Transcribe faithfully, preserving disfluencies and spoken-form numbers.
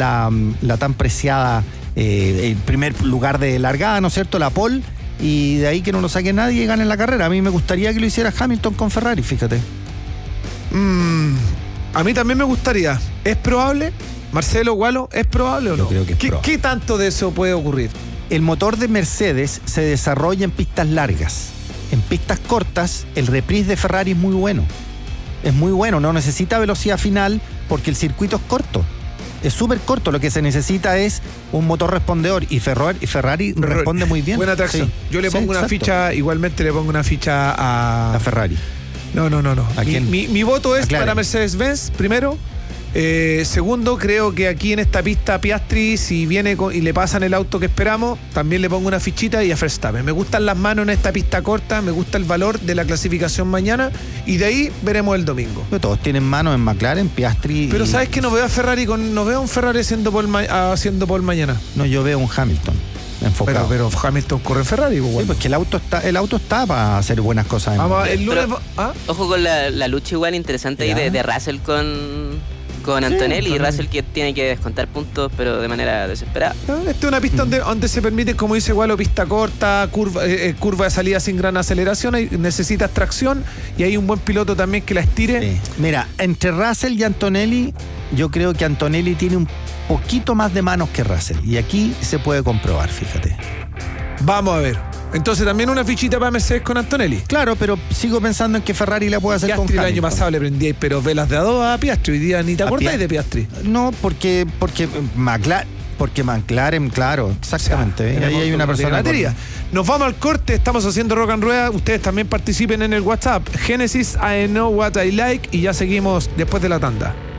la, la tan preciada eh, el primer lugar de largada, ¿no es cierto? La pole, y de ahí que no lo saque nadie y gane la carrera. A mí me gustaría que lo hiciera Hamilton con Ferrari, fíjate. Mm, a mí también me gustaría. ¿Es probable? Marcelo, Gualo, ¿es probable o no? Yo creo que es ¿Qué, probable. ¿Qué tanto de eso puede ocurrir? El motor de Mercedes se desarrolla en pistas largas. En pistas cortas, el reprise de Ferrari es muy bueno. Es muy bueno, no necesita velocidad final porque el circuito es corto. Es súper corto, lo que se necesita es un motor respondedor y Ferrari, y Ferrari responde muy bien. Buena tracción. Sí. Yo le pongo Sí, una exacto. ficha, igualmente le pongo una ficha a... A Ferrari. No, no, no, no. ¿A Mi, quién? mi, mi voto es Aclare. para Mercedes-Benz, primero. Eh, segundo, creo que aquí en esta pista Piastri, si viene con, y le pasan el auto que esperamos, también le pongo una fichita y a Verstappen. Me gustan las manos en esta pista corta, me gusta el valor de la clasificación mañana y de ahí veremos el domingo. Pero todos tienen manos en McLaren, Piastri. Pero y- ¿sabes que no veo a Ferrari con, no veo a un Ferrari haciendo pole, ma- haciendo pole mañana? No, yo veo un Hamilton enfocado. Pero, pero Hamilton corre en Ferrari. Pues, Sí, bueno. pues que el auto está, el auto está para hacer buenas cosas. en- Vamos, el lunes. Pero- ¿Ah? Ojo con la, la lucha igual interesante ahí Ya. de, de Russell con, con Antonelli. Antonelli. Y Russell que tiene que descontar puntos, pero de manera desesperada. Esta es una pista donde, donde se permite, como dice Gualo, pista corta, curva, eh, eh, curva de salida sin gran aceleración, ahí necesitas tracción y hay un buen piloto también que la estire. Sí. Mira, entre Russell y Antonelli, yo creo que Antonelli tiene un poquito más de manos que Russell. Y aquí se puede comprobar, fíjate. Vamos a ver. Entonces también una fichita para Mercedes con Antonelli. Claro, pero sigo pensando en que Ferrari la puede hacer con Piastri el año Hamilton. pasado le prendíais pero velas de a dos a Piastri, hoy día ni te A acordáis Pia- de Piastri. No, porque, porque McLaren, porque McLaren, claro, exactamente. O sea, ¿eh? Ahí hay una tenemos persona. batería. Nos vamos al corte, estamos haciendo Rock and Rueda. Ustedes también participen en el WhatsApp. Genesis, I know what I like. Y ya seguimos después de la tanda.